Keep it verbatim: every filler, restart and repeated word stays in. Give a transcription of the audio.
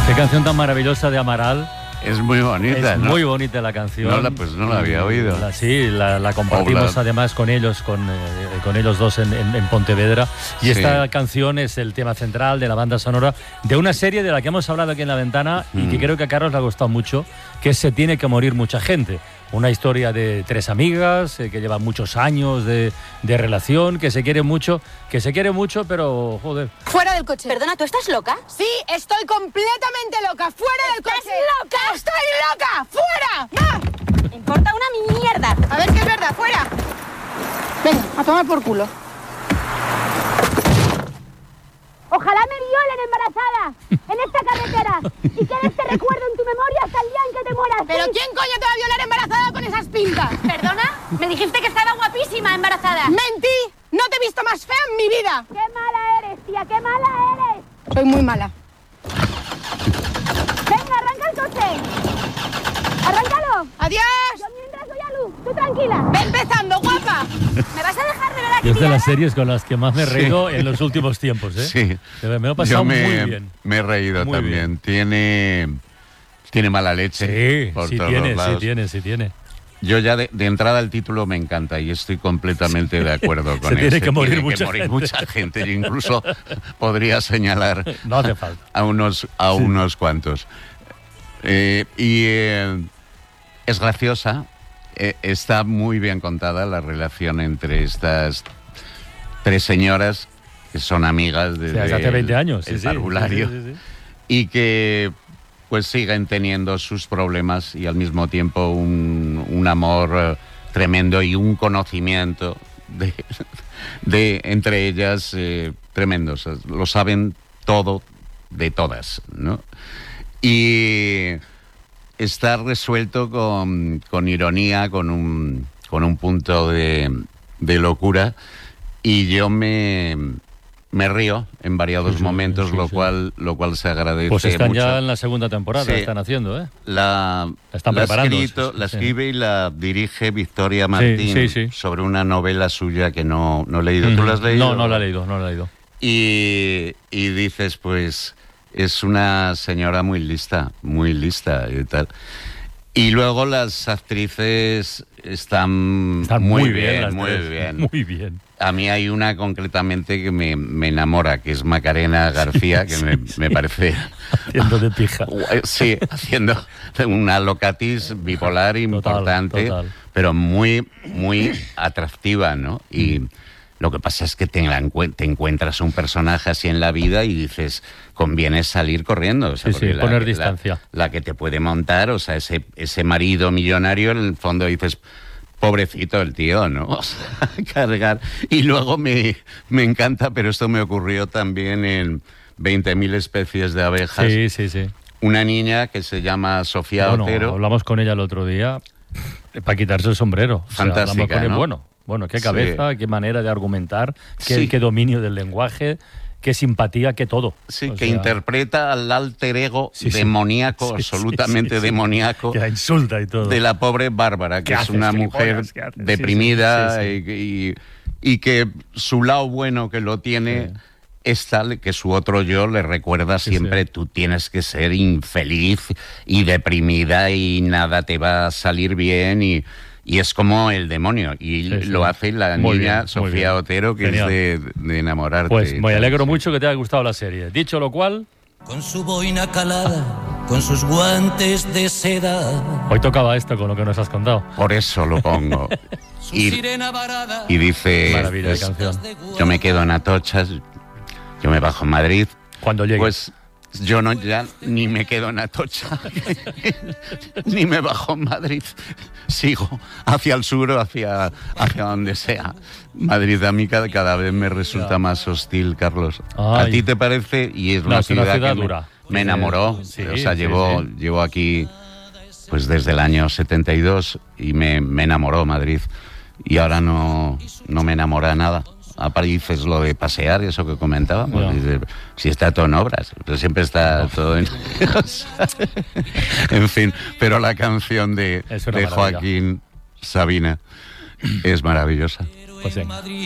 Qué canción tan maravillosa de Amaral. Es muy bonita, es ¿no? muy bonita la canción. No la, pues no la había oído. La, sí, la, la compartimos Obla. además con ellos, con, eh, con ellos dos en, en, en Pontevedra. Y sí. esta canción es el tema central de la banda sonora de una serie de la que hemos hablado aquí en La Ventana mm. y que creo que a Carlos le ha gustado mucho, que es Se tiene que morir mucha gente. Una historia de tres amigas eh, que llevan muchos años de, de relación, que se quieren mucho, que se quieren mucho, pero joder. Fuera del coche. Perdona, ¿tú estás loca? Sí, estoy completamente loca. Fuera del coche. ¿Estás loca? ¡Estoy loca! ¡Fuera! ¡Va! Me importa una mierda. A ver si es verdad, fuera. Venga, a tomar por culo. Ojalá me violen embarazada en esta carretera y quede este recuerdo en tu memoria hasta el día en que te mueras. ¿Pero quién coño te va a violar embarazada con esas pintas? ¿Perdona? Me dijiste que estaba guapísima embarazada. ¡Mentí! ¡No te he visto más fea en mi vida! ¡Qué mala eres, tía! ¡Qué mala eres! Soy muy mala. Venga, arranca el coche. ¡Arráncalo! ¡Adiós! Yo mientras doy a luz. Tú tranquila. ¡Ve empezando, guapa! ¿Me vas a dejar de verdad que es de las series con las que más me he reído sí. en los últimos tiempos, ¿eh? Sí. Me lo he pasado me, muy bien. Me he reído muy también. Bien. Tiene, tiene mala leche. Sí, por sí todos tiene, los lados. sí tiene, sí tiene. Yo ya de, de entrada el título me encanta y estoy completamente de acuerdo con Se él. tiene que morir, tiene mucha, que morir gente. mucha gente. Yo incluso podría señalar no hace falta. a unos, a sí. unos cuantos. Eh, y eh, es graciosa. Eh, está muy bien contada la relación entre estas tres señoras que son amigas desde sí, hace veinte años, el sí, parvulario sí, sí, sí, sí. y que pues siguen teniendo sus problemas y al mismo tiempo un, un amor uh, tremendo y un conocimiento de, de entre ellas eh, tremendo. O sea, lo saben todo de todas, ¿no? Y está resuelto con, con ironía, con un, con un punto de, de locura, y yo me, me río en variados sí, sí, momentos, sí, lo, sí. Cual, lo cual se agradece Pues están mucho. Ya en la segunda temporada, sí. están haciendo, ¿eh? La, la están la preparando. Escrito, sí, la sí. escribe y la dirige Victoria Martín sí, sí, sí. sobre una novela suya que no, no he leído. Mm-hmm. ¿Tú la has leído? No, no la he leído, no la he leído. Y, y dices, pues... es una señora muy lista, muy lista y tal. Y luego las actrices están, están muy, muy bien, bien muy tres. bien. Muy bien. A mí hay una concretamente que me, me enamora, que es Macarena García, que sí, me, sí. me parece... Haciendo de pija. Sí, haciendo una locatis bipolar total, importante, total. pero muy, muy atractiva, ¿no? Y... lo que pasa es que te, te encuentras un personaje así en la vida y dices, conviene salir corriendo. O sea, sí, sí, la, poner la, distancia. La que te puede montar, o sea, ese, ese marido millonario, en el fondo dices, pobrecito el tío, ¿no? O sea, cargar. Y luego me, me encanta, pero esto me ocurrió también en veinte mil especies de abejas. Sí, sí, sí. Una niña que se llama Sofía bueno, Otero. Hablamos con ella el otro día para quitarse el sombrero. Fantástica, o sea, con ella, ¿no? Bueno. Bueno, qué cabeza, sí. qué manera de argumentar, qué, sí. qué dominio del lenguaje, qué simpatía, qué todo. Sí, o que sea... interpreta al alter ego sí, sí. demoníaco, sí, absolutamente sí, sí, demoníaco. Que la insulta y todo. De la pobre Bárbara, que es una mujer deprimida sí, sí, sí. Y, y, y que su lado bueno que lo tiene... Sí. es tal que su otro yo le recuerda siempre, sí, sí. tú tienes que ser infeliz y deprimida y nada te va a salir bien y... Y es como el demonio. Y sí, sí. lo hace la muy niña bien, Sofía Otero, que Genial. es de, de enamorarte. Pues me alegro sí. mucho que te haya gustado la serie. Dicho lo cual... Con su boina calada, con sus guantes de seda. Hoy tocaba esto con lo que nos has contado. Por eso lo pongo. y, y dice... Maravilla de canción. Yo me quedo en Atocha, yo me bajo en Madrid. Cuando llegue. Pues... yo no ya ni me quedo en Atocha, ni me bajo en Madrid. Sigo hacia el sur o hacia, hacia donde sea. Madrid a mí cada, cada vez me resulta ya. más hostil, Carlos. Ay. ¿A ti te parece? Y es una, no, ciudad, una ciudad que dura. Me, me enamoró. Sí, o sea, sí, llevo, sí. llevo aquí pues desde el año setenta y dos y me, me enamoró Madrid. Y ahora no, no me enamora nada. Aparte dices lo de pasear, eso que comentábamos, no. dice, si está todo en obras, pero siempre está no. todo en... en fin, pero la canción de, de Joaquín Sabina es maravillosa. Pues sí.